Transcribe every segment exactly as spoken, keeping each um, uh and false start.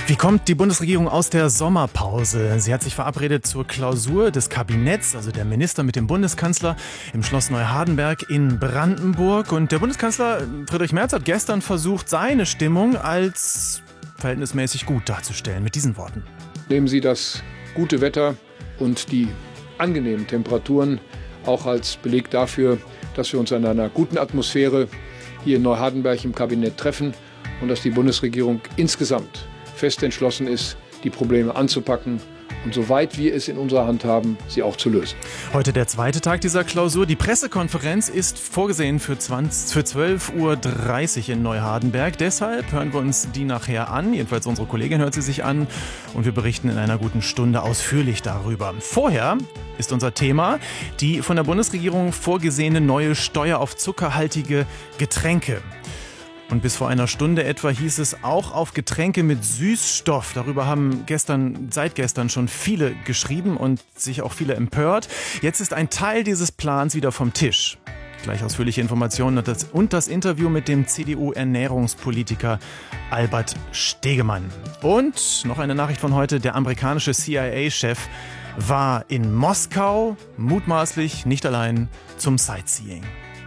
Wie kommt die Bundesregierung aus der Sommerpause? Sie hat sich verabredet zur Klausur des Kabinetts, also der Minister mit dem Bundeskanzler im Schloss Neuhardenberg in Brandenburg. Und der Bundeskanzler Friedrich Merz hat gestern versucht, seine Stimmung als verhältnismäßig gut darzustellen. Mit diesen Worten. Nehmen Sie das gute Wetter und die angenehmen Temperaturen auch als Beleg dafür, dass wir uns in einer guten Atmosphäre hier in Neuhardenberg im Kabinett treffen und dass die Bundesregierung insgesamt fest entschlossen ist, die Probleme anzupacken und soweit wir es in unserer Hand haben, sie auch zu lösen. Heute der zweite Tag dieser Klausur. Die Pressekonferenz ist vorgesehen für, zwanzig, für zwölf Uhr dreißig in Neuhardenberg. Deshalb hören wir uns die nachher an. Jedenfalls unsere Kollegin hört sie sich an. Und wir berichten in einer guten Stunde ausführlich darüber. Vorher ist unser Thema die von der Bundesregierung vorgesehene neue Steuer auf zuckerhaltige Getränke. Und bis vor einer Stunde etwa hieß es auch auf Getränke mit Süßstoff. Darüber haben gestern, seit gestern schon viele geschrieben und sich auch viele empört. Jetzt ist ein Teil dieses Plans wieder vom Tisch. Gleich ausführliche Informationen und das, und das Interview mit dem C D U-Ernährungspolitiker Albert Stegemann. Und noch eine Nachricht von heute. Der amerikanische C I A-Chef war in Moskau, mutmaßlich nicht allein zum Sightseeing.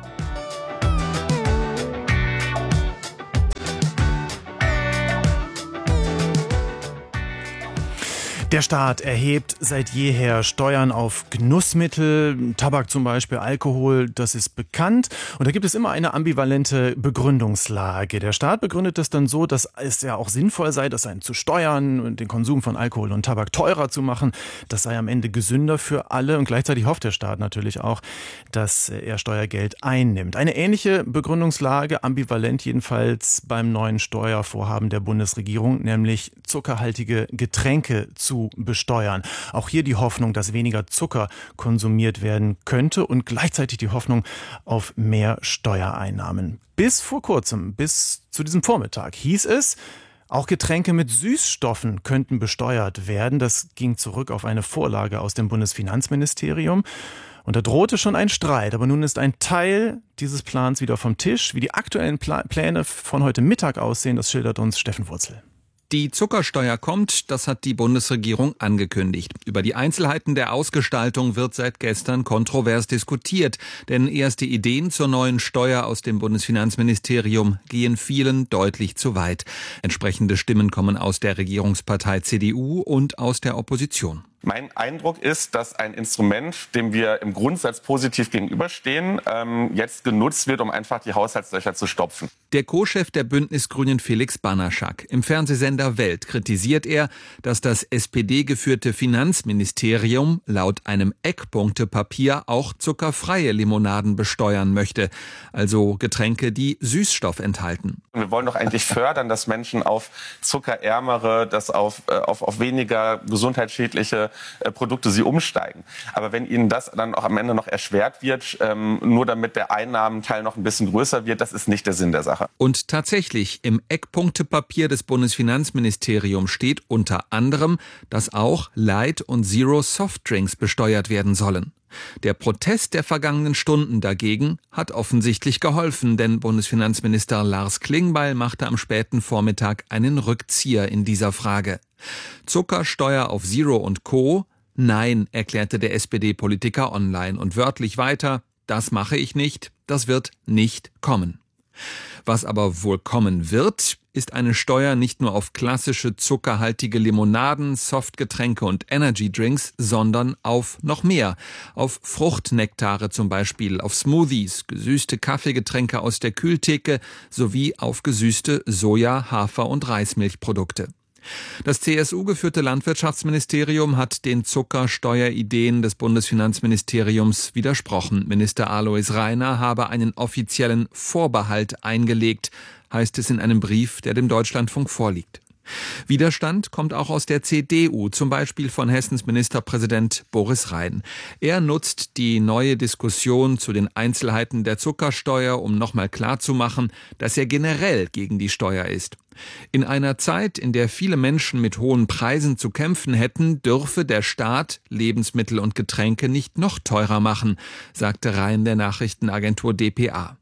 Der Staat erhebt seit jeher Steuern auf Genussmittel, Tabak zum Beispiel, Alkohol, das ist bekannt. Und da gibt es immer eine ambivalente Begründungslage. Der Staat begründet das dann so, dass es ja auch sinnvoll sei, das einen zu steuern und den Konsum von Alkohol und Tabak teurer zu machen. Das sei am Ende gesünder für alle. Und gleichzeitig hofft der Staat natürlich auch, dass er Steuergeld einnimmt. Eine ähnliche Begründungslage, ambivalent jedenfalls beim neuen Steuervorhaben der Bundesregierung, nämlich zuckerhaltige Getränke zu besteuern. Auch hier die Hoffnung, dass weniger Zucker konsumiert werden könnte und gleichzeitig die Hoffnung auf mehr Steuereinnahmen. Bis vor kurzem, bis zu diesem Vormittag hieß es, auch Getränke mit Süßstoffen könnten besteuert werden. Das ging zurück auf eine Vorlage aus dem Bundesfinanzministerium. Und da drohte schon ein Streit. Aber nun ist ein Teil dieses Plans wieder vom Tisch. Wie die aktuellen Pla- Pläne von heute Mittag aussehen, das schildert uns Steffen Wurzel. Die Zuckersteuer kommt, das hat die Bundesregierung angekündigt. Über die Einzelheiten der Ausgestaltung wird seit gestern kontrovers diskutiert, denn erste Ideen zur neuen Steuer aus dem Bundesfinanzministerium gehen vielen deutlich zu weit. Entsprechende Stimmen kommen aus der Regierungspartei C D U und aus der Opposition. Mein Eindruck ist, dass ein Instrument, dem wir im Grundsatz positiv gegenüberstehen, ähm, jetzt genutzt wird, um einfach die Haushaltslöcher zu stopfen. Der Co-Chef der Bündnisgrünen Felix Banaschak. Im Fernsehsender Welt kritisiert er, dass das S P D-geführte Finanzministerium laut einem Eckpunktepapier auch zuckerfreie Limonaden besteuern möchte. Also Getränke, die Süßstoff enthalten. Wir wollen doch eigentlich fördern, dass Menschen auf zuckerärmere, dass auf, äh, auf, auf weniger gesundheitsschädliche Produkte sie umsteigen. Aber wenn ihnen das dann auch am Ende noch erschwert wird, ähm, nur damit der Einnahmenteil noch ein bisschen größer wird, das ist nicht der Sinn der Sache. Und tatsächlich, im Eckpunktepapier des Bundesfinanzministeriums steht unter anderem, dass auch Light- und Zero Softdrinks besteuert werden sollen. Der Protest der vergangenen Stunden dagegen hat offensichtlich geholfen, denn Bundesfinanzminister Lars Klingbeil machte am späten Vormittag einen Rückzieher in dieser Frage. Zuckersteuer auf Zero und Co.? Nein, erklärte der S P D-Politiker online und wörtlich weiter, das mache ich nicht, das wird nicht kommen. Was aber wohl kommen wird, ist eine Steuer nicht nur auf klassische zuckerhaltige Limonaden, Softgetränke und Energydrinks, sondern auf noch mehr. Auf Fruchtnektare zum Beispiel, auf Smoothies, gesüßte Kaffeegetränke aus der Kühltheke sowie auf gesüßte Soja-, Hafer- und Reismilchprodukte. Das C S U-geführte Landwirtschaftsministerium hat den Zuckersteuerideen des Bundesfinanzministeriums widersprochen. Minister Alois Rainer habe einen offiziellen Vorbehalt eingelegt, heißt es in einem Brief, der dem Deutschlandfunk vorliegt. Widerstand kommt auch aus der C D U, zum Beispiel von Hessens Ministerpräsident Boris Rhein. Er nutzt die neue Diskussion zu den Einzelheiten der Zuckersteuer, um nochmal klarzumachen, dass er generell gegen die Steuer ist. In einer Zeit, in der viele Menschen mit hohen Preisen zu kämpfen hätten, dürfe der Staat Lebensmittel und Getränke nicht noch teurer machen, sagte Rhein der Nachrichtenagentur D P A.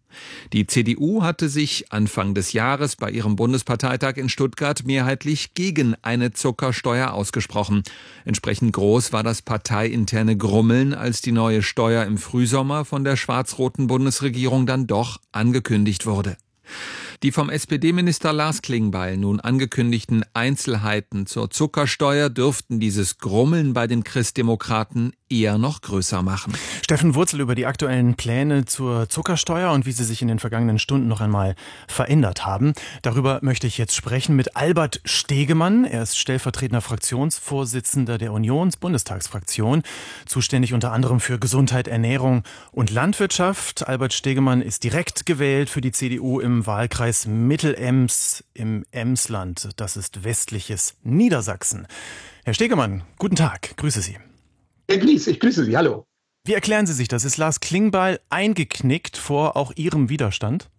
Die C D U hatte sich Anfang des Jahres bei ihrem Bundesparteitag in Stuttgart mehrheitlich gegen eine Zuckersteuer ausgesprochen. Entsprechend groß war das parteiinterne Grummeln, als die neue Steuer im Frühsommer von der schwarz-roten Bundesregierung dann doch angekündigt wurde. Die vom S P D-Minister Lars Klingbeil nun angekündigten Einzelheiten zur Zuckersteuer dürften dieses Grummeln bei den Christdemokraten eher noch größer machen. Steffen Wurzel über die aktuellen Pläne zur Zuckersteuer und wie sie sich in den vergangenen Stunden noch einmal verändert haben. Darüber möchte ich jetzt sprechen mit Albert Stegemann. Er ist stellvertretender Fraktionsvorsitzender der Unions-Bundestagsfraktion, zuständig unter anderem für Gesundheit, Ernährung und Landwirtschaft. Albert Stegemann ist direkt gewählt für die C D U im Wahlkreis Mittelems im Emsland. Das ist westliches Niedersachsen. Herr Stegemann, guten Tag, grüße Sie. Herr Gries, ich grüße Sie, hallo. Wie erklären Sie sich das? Ist Lars Klingbeil eingeknickt vor auch Ihrem Widerstand?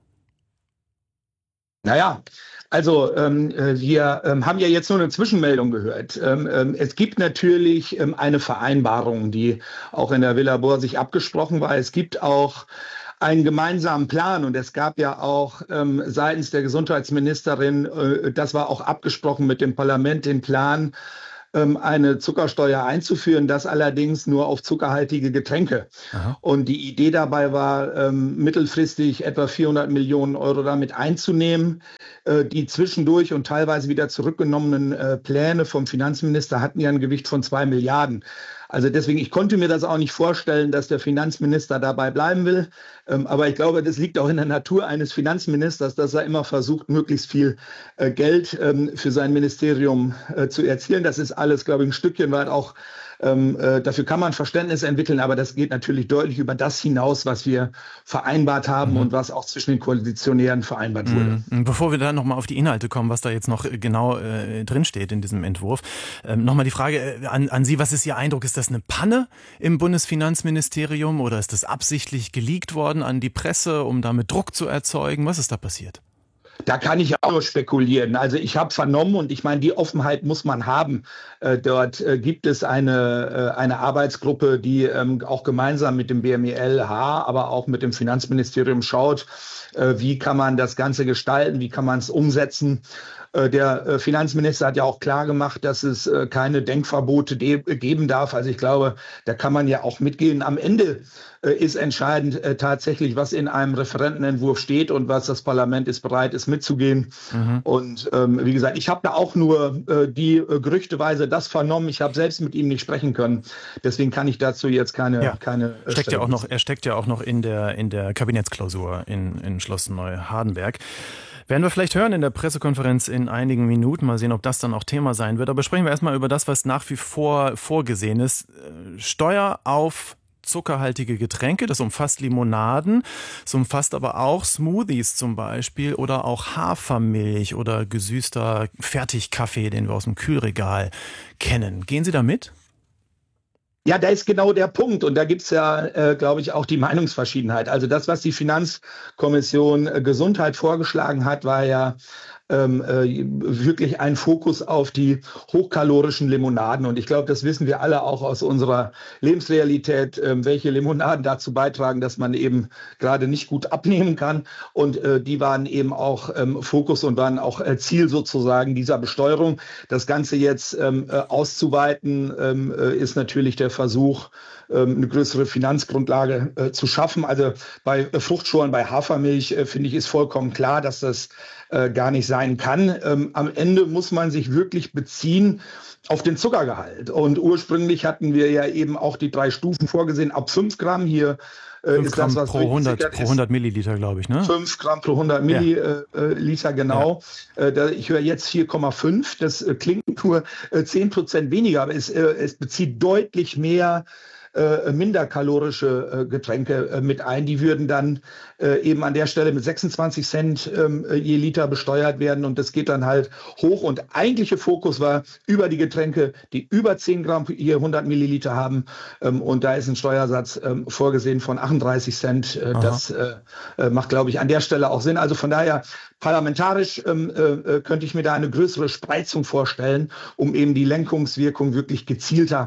Naja, also ähm, wir ähm, haben ja jetzt nur eine Zwischenmeldung gehört. Ähm, ähm, es gibt natürlich ähm, eine Vereinbarung, die auch in der Villa Borsig abgesprochen war. Es gibt auch einen gemeinsamen Plan und es gab ja auch ähm, seitens der Gesundheitsministerin, äh, das war auch abgesprochen mit dem Parlament, den Plan, eine Zuckersteuer einzuführen, das allerdings nur auf zuckerhaltige Getränke. Aha. Und die Idee dabei war, ähm, mittelfristig etwa vierhundert Millionen Euro damit einzunehmen. Äh, die zwischendurch und teilweise wieder zurückgenommenen äh, Pläne vom Finanzminister hatten ja ein Gewicht von zwei Milliarden. Also deswegen, ich konnte mir das auch nicht vorstellen, dass der Finanzminister dabei bleiben will. Ähm, aber ich glaube, das liegt auch in der Natur eines Finanzministers, dass er immer versucht, möglichst viel äh, Geld ähm, für sein Ministerium äh, zu erzielen. Das ist alles, glaube ich, ein Stückchen weit auch, ähm, äh, dafür kann man Verständnis entwickeln, aber das geht natürlich deutlich über das hinaus, was wir vereinbart haben mhm. und was auch zwischen den Koalitionären vereinbart wurde. Mhm. Bevor wir dann nochmal auf die Inhalte kommen, was da jetzt noch genau äh, drinsteht in diesem Entwurf, ähm, nochmal die Frage äh, an, an Sie, was ist Ihr Eindruck? Ist das eine Panne im Bundesfinanzministerium oder ist das absichtlich geleakt worden an die Presse, um damit Druck zu erzeugen? Was ist da passiert? Da kann ich auch nur spekulieren. Also ich habe vernommen und ich meine, die Offenheit muss man haben. Äh, dort äh, gibt es eine, äh, eine Arbeitsgruppe, die ähm, auch gemeinsam mit dem B M E L H, aber auch mit dem Finanzministerium schaut, äh, wie kann man das Ganze gestalten, wie kann man es umsetzen. Der Finanzminister hat ja auch klar gemacht, dass es keine Denkverbote geben darf. Also ich glaube, da kann man ja auch mitgehen. Am Ende ist entscheidend tatsächlich, was in einem Referentenentwurf steht und was das Parlament ist bereit ist mitzugehen. Mhm. Und ähm, wie gesagt, ich habe da auch nur äh, die äh, gerüchteweise das vernommen. Ich habe selbst mit ihm nicht sprechen können. Deswegen kann ich dazu jetzt keine ja. keine. Äh, steckt ja auch noch, er steckt ja auch noch in der in der Kabinettsklausur in, in Schloss Neuhardenberg. Werden wir vielleicht hören in der Pressekonferenz in einigen Minuten. Mal sehen, ob das dann auch Thema sein wird. Aber sprechen wir erstmal über das, was nach wie vor vorgesehen ist. Steuer auf zuckerhaltige Getränke, das umfasst Limonaden, es umfasst aber auch Smoothies zum Beispiel oder auch Hafermilch oder gesüßter Fertigkaffee, den wir aus dem Kühlregal kennen. Gehen Sie da mit? Ja, da ist genau der Punkt. Und da gibt's ja, äh, glaube ich, auch die Meinungsverschiedenheit. Also das, was die Finanzkommission äh, Gesundheit vorgeschlagen hat, war ja ähm, äh, wirklich ein Fokus auf die hochkalorischen Limonaden. Und ich glaube, das wissen wir alle auch aus unserer Lebensrealität, äh, welche Limonaden dazu beitragen, dass man eben gerade nicht gut abnehmen kann. Und äh, die waren eben auch ähm, Fokus und waren auch äh, Ziel sozusagen dieser Besteuerung. Das Ganze jetzt ähm, äh, auszuweiten, ähm, äh, ist natürlich der Versuch, ähm, eine größere Finanzgrundlage äh, zu schaffen. Also bei äh, Fruchtschoren, bei Hafermilch, äh, finde ich, ist vollkommen klar, dass das äh, gar nicht sein kann. Ähm, am Ende muss man sich wirklich beziehen auf den Zuckergehalt. Und ursprünglich hatten wir ja eben auch die drei Stufen vorgesehen, ab fünf Gramm hier. fünf Gramm das, was pro, hundert, pro hundert Milliliter, glaube ich, ne? fünf Gramm pro hundert Milliliter, ja. genau. Ja. Ich höre jetzt vier Komma fünf. Das klingt nur zehn Prozent weniger, aber es, es bezieht deutlich mehr äh, minderkalorische äh, Getränke äh, mit ein. Die würden dann äh, eben an der Stelle mit sechsundzwanzig Cent ähm, je Liter besteuert werden und das geht dann halt hoch. Und eigentliche Fokus war über die Getränke, die über zehn Gramm je hundert Milliliter haben. Ähm, und da ist ein Steuersatz ähm, vorgesehen von achtunddreißig Cent. Äh, das äh, macht, glaube ich, an der Stelle auch Sinn. Also von daher parlamentarisch ähm, äh, könnte ich mir da eine größere Spreizung vorstellen, um eben die Lenkungswirkung wirklich gezielter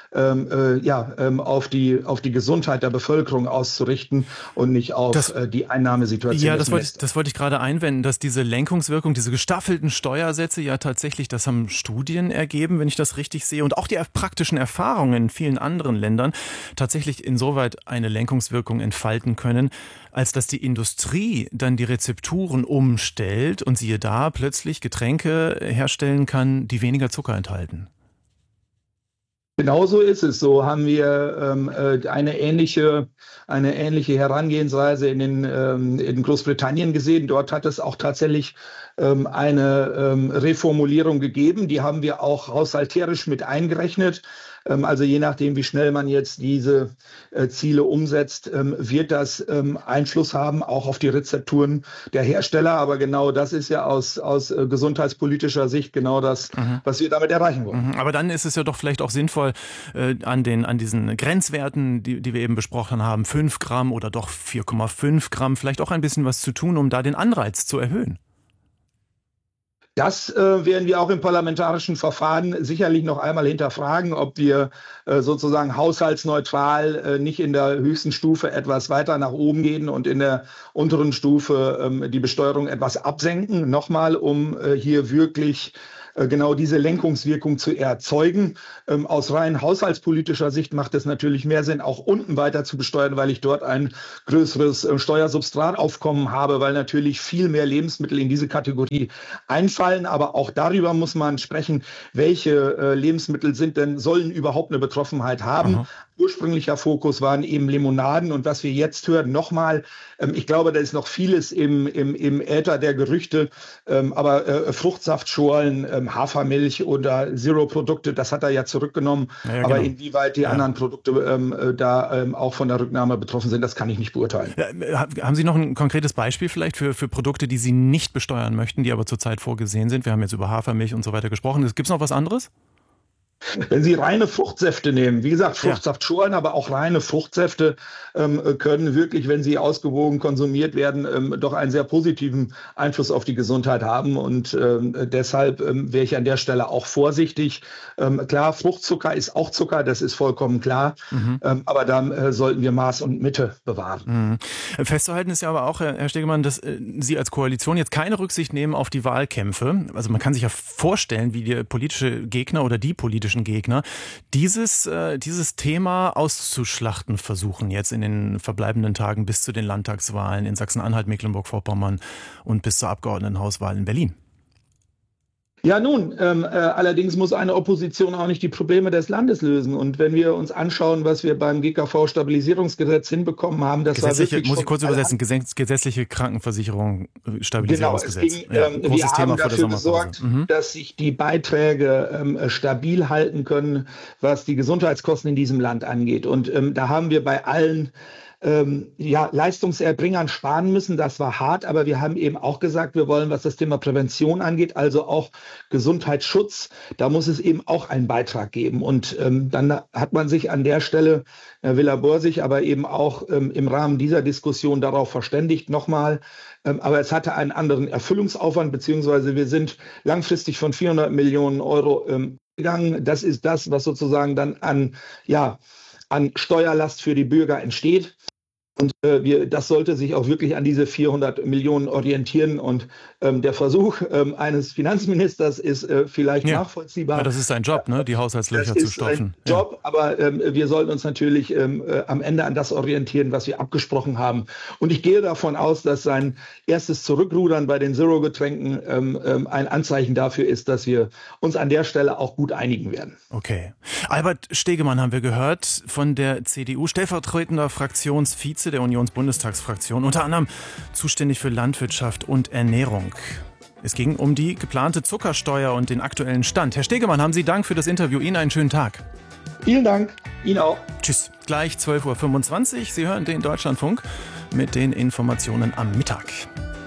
ähm, äh, ja, ähm, auf die, auf die Gesundheit der Bevölkerung auszurichten und nicht auf das, äh, die Einnahmesituation. Ja, das wollte, ich, das wollte ich gerade einwenden, dass diese Lenkungswirkung, diese gestaffelten Steuersätze ja tatsächlich, das haben Studien ergeben, wenn ich das richtig sehe, und auch die praktischen Erfahrungen in vielen anderen Ländern tatsächlich insoweit eine Lenkungswirkung entfalten können, als dass die Industrie dann die Rezepturen umstellt und siehe da plötzlich Getränke herstellen kann, die weniger Zucker enthalten. Genauso ist es. So haben wir ähm, eine ähnliche, eine ähnliche Herangehensweise in, den, ähm, in Großbritannien gesehen. Dort hat es auch tatsächlich ähm, eine ähm, Reformulierung gegeben. Die haben wir auch haushalterisch mit eingerechnet. Ähm, also je nachdem, wie schnell man jetzt diese äh, Ziele umsetzt, ähm, wird das ähm, Einfluss haben, auch auf die Rezepturen der Hersteller. Aber genau das ist ja aus, aus äh, gesundheitspolitischer Sicht genau das, mhm. was wir damit erreichen wollen. Mhm. Aber dann ist es ja doch vielleicht auch sinnvoll, äh, an, den, an diesen Grenzwerten, die, die wir eben besprochen haben, fünf Gramm oder doch vier Komma fünf Gramm, vielleicht auch ein bisschen was zu tun, um da den Anreiz zu erhöhen. Das äh, werden wir auch im parlamentarischen Verfahren sicherlich noch einmal hinterfragen, ob wir äh, sozusagen haushaltsneutral äh, nicht in der höchsten Stufe etwas weiter nach oben gehen und in der unteren Stufe ähm, die Besteuerung etwas absenken. Nochmal, um äh, hier wirklich genau diese Lenkungswirkung zu erzeugen. Ähm, aus rein haushaltspolitischer Sicht macht es natürlich mehr Sinn, auch unten weiter zu besteuern, weil ich dort ein größeres äh, Steuersubstrataufkommen habe, weil natürlich viel mehr Lebensmittel in diese Kategorie einfallen. Aber auch darüber muss man sprechen, welche äh, Lebensmittel sind denn, sollen überhaupt eine Betroffenheit haben. Aha. Ursprünglicher Fokus waren eben Limonaden, und was wir jetzt hören, nochmal, ähm, ich glaube, da ist noch vieles im, im, im Äther der Gerüchte, ähm, aber äh, Fruchtsaftschorlen, ähm, Hafermilch oder Zero-Produkte, das hat er ja zurückgenommen. Ja, ja, aber genau. Inwieweit die ja. anderen Produkte ähm, da ähm, auch von der Rücknahme betroffen sind, das kann ich nicht beurteilen. Ja, haben Sie noch ein konkretes Beispiel vielleicht für, für Produkte, die Sie nicht besteuern möchten, die aber zurzeit vorgesehen sind? Wir haben jetzt über Hafermilch und so weiter gesprochen. Gibt es noch was anderes? Wenn Sie reine Fruchtsäfte nehmen, wie gesagt, Fruchtsaftschorlen, ja. aber auch reine Fruchtsäfte ähm, können wirklich, wenn sie ausgewogen konsumiert werden, ähm, doch einen sehr positiven Einfluss auf die Gesundheit haben. Und ähm, deshalb ähm, wäre ich an der Stelle auch vorsichtig. Ähm, klar, Fruchtzucker ist auch Zucker, das ist vollkommen klar. Mhm. Ähm, aber da äh, sollten wir Maß und Mitte bewahren. Mhm. Festzuhalten ist ja aber auch, Herr Stegemann, dass äh, Sie als Koalition jetzt keine Rücksicht nehmen auf die Wahlkämpfe. Also man kann sich ja vorstellen, wie die politische Gegner oder die politische Gegner, dieses, äh, dieses Thema auszuschlachten versuchen jetzt in den verbleibenden Tagen bis zu den Landtagswahlen in Sachsen-Anhalt, Mecklenburg-Vorpommern und bis zur Abgeordnetenhauswahl in Berlin. Ja, nun, ähm, äh, allerdings muss eine Opposition auch nicht die Probleme des Landes lösen. Und wenn wir uns anschauen, was wir beim G K V-Stabilisierungsgesetz hinbekommen haben, das war wirklich muss ich kurz übersetzen, gesetzliche Krankenversicherung, Stabilisierungsgesetz. Genau, es ging, ja, ähm, wir haben dafür gesorgt, mhm. dass sich die Beiträge ähm, stabil halten können, was die Gesundheitskosten in diesem Land angeht. Und ähm, da haben wir bei allen Ähm, ja, Leistungserbringern sparen müssen. Das war hart, aber wir haben eben auch gesagt, wir wollen, was das Thema Prävention angeht, also auch Gesundheitsschutz, da muss es eben auch einen Beitrag geben. Und ähm, dann hat man sich an der Stelle, Herr Villa-Borsig, aber eben auch ähm, im Rahmen dieser Diskussion darauf verständigt, nochmal, ähm, aber es hatte einen anderen Erfüllungsaufwand, beziehungsweise wir sind langfristig von vierhundert Millionen Euro ähm, gegangen. Das ist das, was sozusagen dann an, ja, an Steuerlast für die Bürger entsteht. Und äh, wir, das sollte sich auch wirklich an diese vierhundert Millionen orientieren. Und ähm, der Versuch ähm, eines Finanzministers ist äh, vielleicht ja. nachvollziehbar. Ja, das ist sein Job, ne? Die Haushaltslöcher zu stopfen. Das ist ein Job, ja. aber ähm, wir sollten uns natürlich ähm, äh, am Ende an das orientieren, was wir abgesprochen haben. Und ich gehe davon aus, dass sein erstes Zurückrudern bei den Zero-Getränken ähm, ähm, ein Anzeichen dafür ist, dass wir uns an der Stelle auch gut einigen werden. Okay. Albert Stegemann haben wir gehört von der C D U, stellvertretender Fraktionsvize der Unionsbundestagsfraktion, unter anderem zuständig für Landwirtschaft und Ernährung. Es ging um die geplante Zuckersteuer und den aktuellen Stand. Herr Stegemann, haben Sie Dank für das Interview. Ihnen einen schönen Tag. Vielen Dank. Ihnen auch. Tschüss. Gleich zwölf Uhr fünfundzwanzig. Sie hören den Deutschlandfunk mit den Informationen am Mittag.